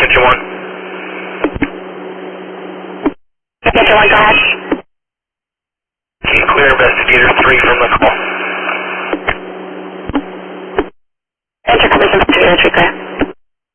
Kitchen 1. Kitchen 1, go ahead. Can you clear investigator 3 from the call?